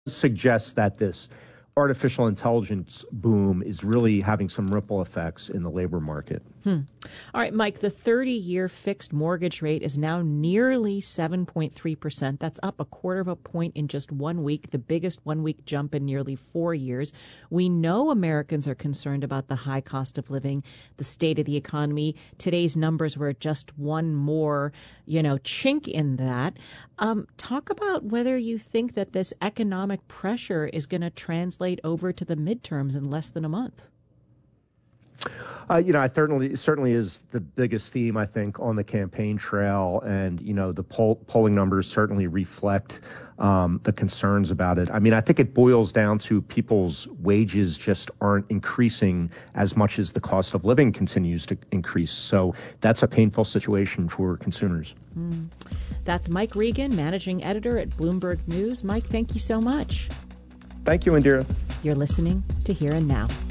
suggests that this artificial intelligence boom is really having some ripple effects in the labor market. All right, Mike, the 30-year fixed mortgage rate is now nearly 7.3%. That's up a quarter of a point in just 1 week, the biggest one-week jump in nearly 4 years. We know Americans are concerned about the high cost of living, the state of the economy. Today's numbers were just one more, chink in that. Talk about whether you think that this economic pressure is going to translate over to the midterms in less than a month. I certainly is the biggest theme, I think, on the campaign trail. And, the polling numbers certainly reflect the concerns about it. I mean, I think it boils down to people's wages just aren't increasing as much as the cost of living continues to increase. So that's a painful situation for consumers. That's Mike Regan, managing editor at Bloomberg News. Mike, thank you so much. Thank you, Indira. You're listening to Here and Now.